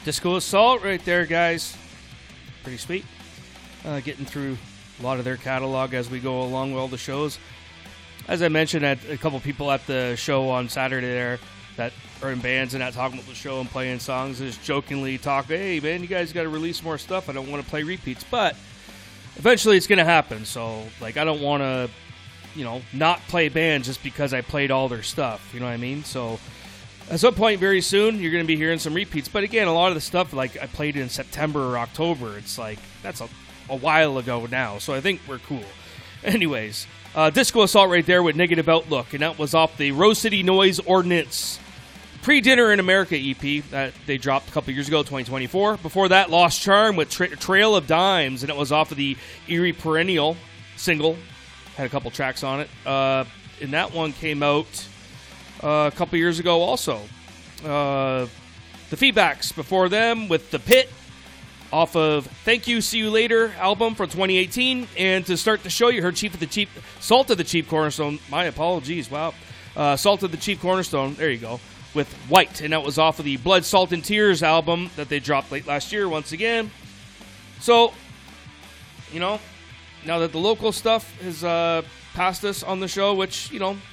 Disco Assault right there, guys. Pretty sweet. Getting through a lot of their catalog as we go along with all the shows. As I mentioned, at a couple people at the show on Saturday there that are in bands and not talking about the show and playing songs, and just jokingly talk, hey, man, you guys got to release more stuff. I don't want to play repeats. But eventually it's going to happen. So, like, I don't want to, not play bands just because I played all their stuff. You know what I mean? So at some point very soon, you're going to be hearing some repeats. But again, a lot of the stuff, like, I played in September or October. It's like, that's a while ago now. So I think we're cool. Anyways, Disco Assault right there with Negative Outlook. And that was off the Rose City Noise Ordinance Pre-Dinner in America EP that they dropped a couple years ago, 2024. Before that, Lost Charm with Trail of Dimes. And it was off of the Eerie Perennial single. Had a couple tracks on it. And that one came out a couple years ago also. The Feedbacks before them with The Pit off of Thank You, See You Later album from 2018. And to start the show, you heard Salt of the Chief Cornerstone. My apologies, wow. Salt of the Chief Cornerstone, there you go, with White. And that was off of the Blood, Salt, and Tears album that they dropped late last year once again. So, now that the local stuff has passed us on the show, which,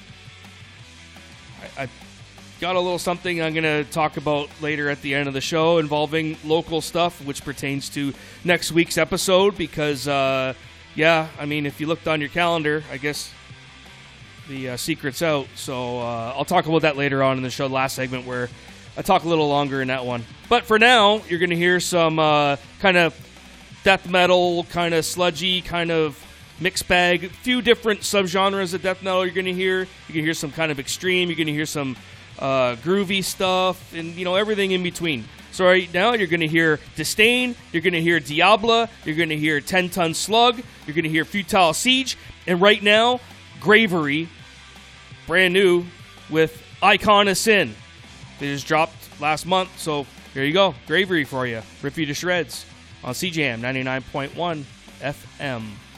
I got a little something I'm going to talk about later at the end of the show involving local stuff, which pertains to next week's episode because, if you looked on your calendar, I guess the secret's out. So I'll talk about that later on in the show, the last segment, where I talk a little longer in that one. But for now, you're going to hear some kind of death metal, kind of sludgy, kind of mixed bag. A few different subgenres of death metal you're going to hear. You're going to hear some kind of extreme. You're going to hear some groovy stuff and, everything in between. So right now you're going to hear Disdain. You're going to hear Diabla. You're going to hear 10 Ton Slug. You're going to hear Futile Siege. And right now, Gravery, brand new, with Icon of Sin. They just dropped last month. So here you go. Gravery for you. Rip you to shreds on CJAM 99.1 FM.